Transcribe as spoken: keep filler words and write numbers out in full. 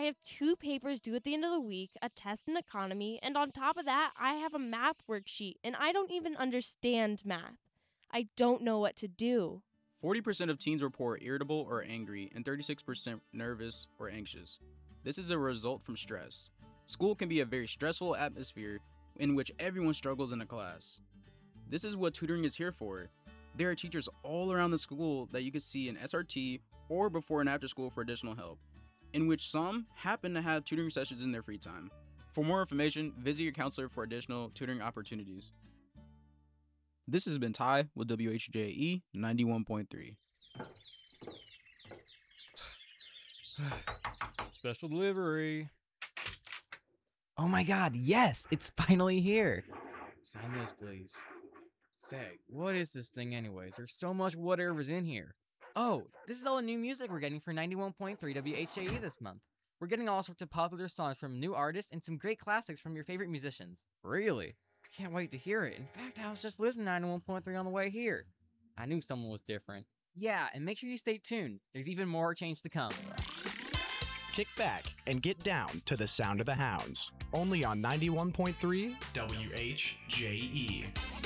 have two papers due at the end of the week, a test in economy, and on top of that, I have a math worksheet, and I don't even understand math. I don't know what to do. forty percent of teens report irritable or angry, and thirty-six percent nervous or anxious. This is a result from stress. School can be a very stressful atmosphere in which everyone struggles in a class. This is what tutoring is here for. There are teachers all around the school that you can see in S R T or before and after school for additional help, in which some happen to have tutoring sessions in their free time. For more information, visit your counselor for additional tutoring opportunities. This has been Ty with W H J E ninety-one point three. Special delivery. Oh my god, yes! It's finally here! Sign this, please. Say, what is this thing anyways? There's so much whatever's in here. Oh, this is all the new music we're getting for ninety-one point three W H J E this month. We're getting all sorts of popular songs from new artists and some great classics from your favorite musicians. Really? I can't wait to hear it. In fact, I was just listening to ninety-one point three on the way here. I knew someone was different. Yeah, and make sure you stay tuned. There's even more change to come. Kick back and get down to the sound of the hounds. Only on ninety-one point three W H J E.